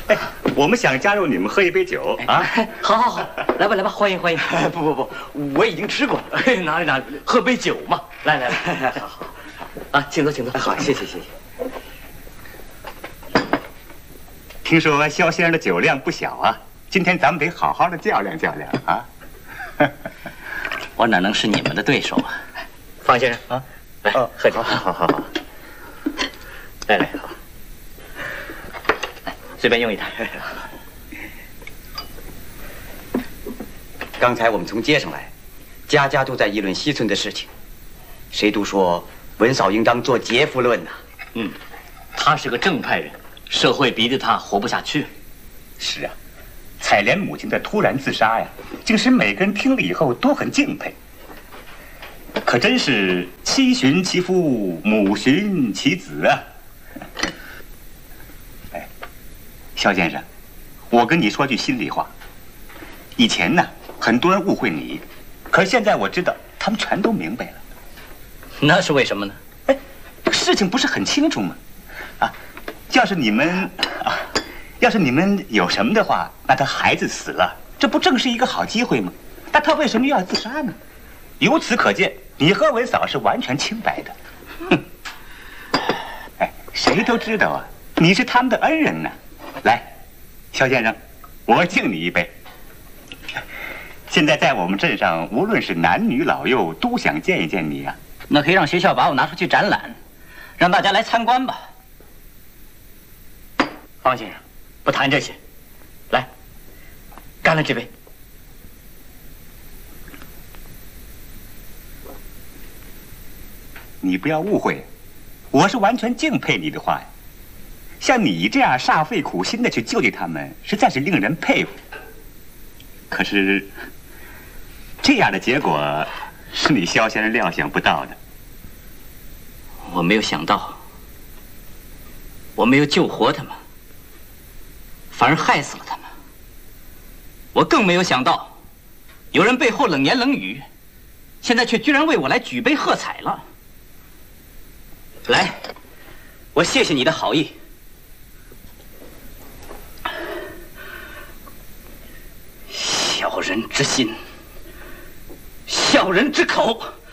哎，我们想加入你们喝一杯酒啊！ 好，好，好，来吧，来吧，欢迎，欢迎。 不，我已经吃过了。 哪里，喝杯酒嘛。来，好，啊，请坐，请坐。 好，谢谢。 听说肖先生的酒量不小啊，今天咱们得好好的较量较量啊！ 我哪能是你们的对手啊？方先生啊，来，喝酒。 好。 来，好。来，随便用一坛。 刚才我们从街上来，家家都在议论西村的事情，谁都说文嫂应当做杰夫论呐。 他是个正派人，社会逼得他活不下去。 是啊，采莲母亲的突然自杀呀，竟使每个人听了以后都很敬佩。可真是妻寻其夫，母寻其子啊！哎，肖先生，我跟你说句心里话，以前呢，很多人误会你，可是现在我知道，他们全都明白了。 那是为什么呢？ 哎，事情不是很清楚吗？啊，要是你们有什么的话，那他孩子死了，这不正是一个好机会吗？那他为什么又要自杀呢？由此可见，你和文嫂是完全清白的。哼，哎，谁都知道啊，你是他们的恩人呢。来，肖先生，我敬你一杯。现在在我们镇上，无论是男女老幼，都想见一见你啊。 那可以让学校把我拿出去展览，让大家来参观吧。方先生，不谈这些，来，干了这杯。 你不要误会，我是完全敬佩你的话呀。像你这样煞费苦心的去救济他们，实在是令人佩服。可是，这样的结果是你肖先生料想不到的。 我没有想到，我没有救活他们，反而害死了他们。我更没有想到，有人背后冷言冷语，现在却居然为我来举杯喝彩了。来，我谢谢你的好意。小人之心，小人之口。